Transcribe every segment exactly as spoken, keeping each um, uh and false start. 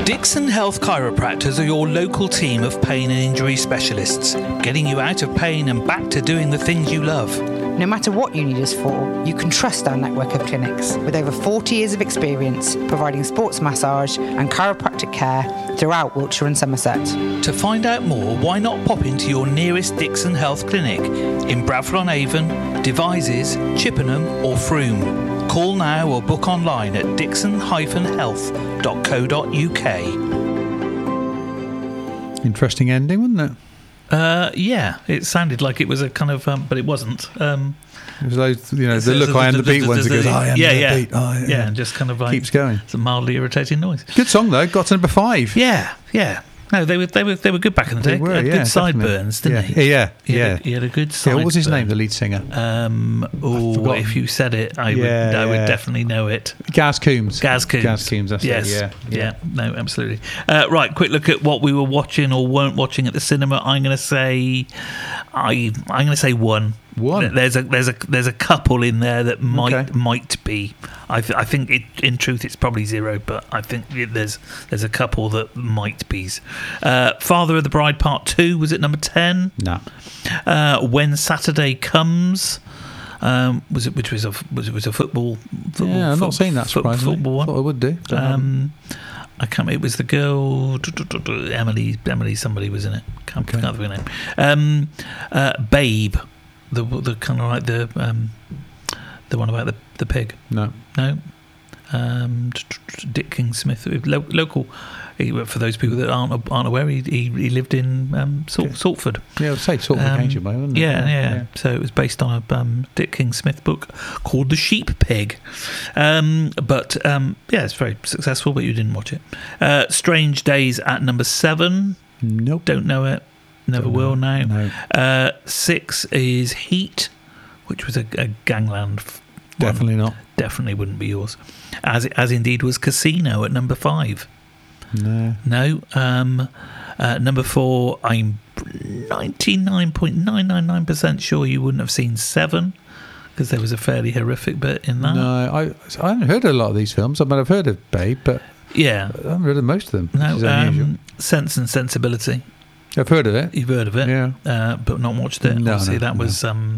Dixon Health Chiropractors are your local team of pain and injury specialists, getting you out of pain and back to doing the things you love. No matter what you need us for, you can trust our network of clinics with over forty years of experience providing sports massage and chiropractic care throughout Wiltshire and Somerset. To find out more, why not pop into your nearest Dixon Health Clinic in Bradford-on-Avon, Devizes, Chippenham or Frome. Call now or book online at dixon dash health dot co dot uk. Interesting ending, wasn't it? Uh, yeah, it sounded like it was a kind of, um, but it wasn't. Um, it was those, you know, the look I am the beat ones. It goes, I am yeah, the yeah, beat. Oh, yeah, yeah, and just kind of like keeps going. It's a mildly irritating noise. Good song though. Got to number five. Yeah, yeah. No, they were they were they were good back in the day. They were, had yeah, good sideburns, didn't yeah. he? Yeah, he yeah. Had a, he had a good sideburn. Yeah, what was his name, the lead singer? Um, oh, if you said it, I yeah, would I would yeah. definitely know it. Gaz Coombs. Gaz Coombs. Gaz Coombs. That's yes. it. Yeah, yeah, yeah. No, absolutely. Uh, right, quick look at what we were watching or weren't watching at the cinema. I'm going to say, I I'm going to say one. One. There's a there's a there's a couple in there that might Okay. might be. I th- I think it, in truth it's probably zero, but I think it, there's there's a couple that might be. Uh, Father of the Bride Part Two was at number ten. No. Uh, When Saturday Comes. Um, was it which was a was it was a football? football Yeah, I've fo- not seen that. fo- Surprisingly, football one. Thought I would do. but, Um, I can't. It was the girl Emily. Emily. Somebody was in it. Can't, Okay. can't think of her name. Um, uh, Babe. The the kind of like the um, the one about the the pig. no. No. Um, Dick King Smith, lo- local. He, for those people that aren't aren't aware, he he, he lived in um, Salt, Okay. Salford. Yeah, I would say sort of Um, occasion, wasn't it? Yeah, yeah, So it was based on a um, Dick King Smith book called The Sheep Pig. Um, but um, yeah, it's very successful, but you didn't watch it. Uh, Strange Days at number seven. Nope. Don't know it. Never Don't will know. now. No. Uh, six is Heat, which was a, a gangland f- one. Definitely not. Definitely wouldn't be yours. As as indeed was Casino at number five. No. No. Um, uh, number four, I'm ninety-nine point nine nine nine percent sure you wouldn't have seen Seven, because there was a fairly horrific bit in that. No, I I haven't heard of a lot of these films. I mean, I've heard of Babe, but Yeah. I haven't heard of most of them. No. Which is unusual. Um, Sense and Sensibility. I've heard of it. You've heard of it, Yeah. uh, but not watched it. No, Obviously, no, that no. was um,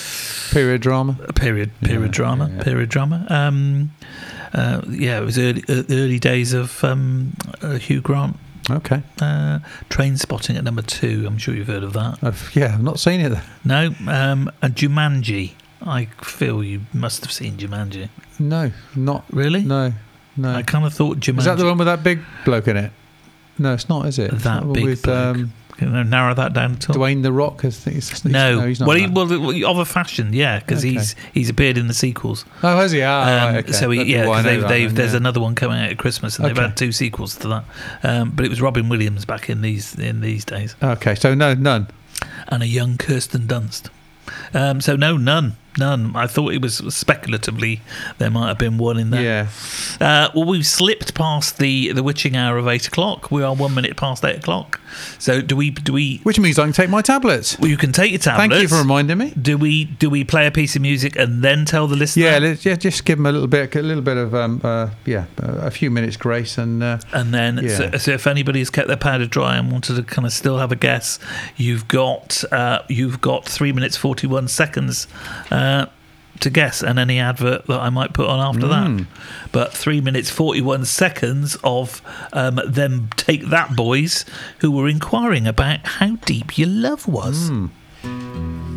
Period drama. a period period Yeah, drama. yeah, yeah. Period drama. Um, uh, yeah, it was early uh, the early days of um, uh, Hugh Grant. Okay. Uh, Train Spotting at number two. I'm sure you've heard of that. I've, yeah, I've not seen it. No. Um, and Jumanji. I feel you must have seen Jumanji. No, not Really? No, no. I kind of thought Jumanji. Is that the one with that big bloke in it? No, it's not, is it? It's That not big with, bloke. Um, Can I narrow that down at all? Dwayne the Rock. I think it's, it's, No. no, he's not. well, he, that. well, of a fashion, yeah, because Okay. he's he's appeared in the sequels. Oh, has he? Ah, Um, right, okay. So he, That'd be yeah, why I because know they've, that they've, then, there's yeah. another one coming out at Christmas, and they've Okay. had two sequels to that. Um, but it was Robin Williams back in these in these days, Okay, so no, none. and a young Kirsten Dunst. Um, so no, none, none. I thought it was speculatively there might have been one in there. Yeah. Uh, well, we've slipped past the the witching hour of eight o'clock. We are one minute past eight o'clock. So do we? Do we? Which means I can take my tablets. Well, you can take your tablets. Thank you for reminding me. Do we? Do we play a piece of music and then tell the listener? Yeah, let's, yeah, just give them a little bit, a little bit of, um, uh, yeah, a few minutes grace, and uh, And then, Yeah. so, so if anybody's kept their powder dry and wanted to kind of still have a guess, you've got uh, you've got three minutes forty-one seconds uh, to guess, and any advert that I might put on after Mm. that. But three minutes forty-one seconds of um, them take that boys who were inquiring about how deep your love was. mm.